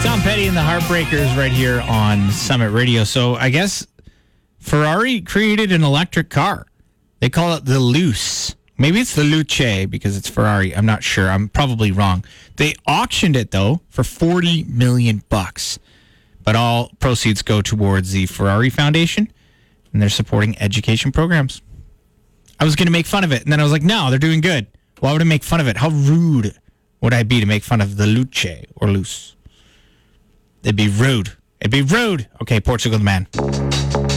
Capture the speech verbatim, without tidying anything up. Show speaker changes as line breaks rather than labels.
Tom Petty and the Heartbreakers right here on Summit Radio. So I guess Ferrari created an electric car. They call it the Luce. Maybe it's the Luce because it's Ferrari. I'm not sure. I'm probably wrong. They auctioned it, though, for forty million bucks. But all proceeds go towards the Ferrari Foundation, and they're supporting education programs. I was going to make fun of it, and then I was like, no, they're doing good. Why would I make fun of it? How rude would I be to make fun of the Luce or Luce? It'd be rude. It'd be rude. Okay, Portugal the man.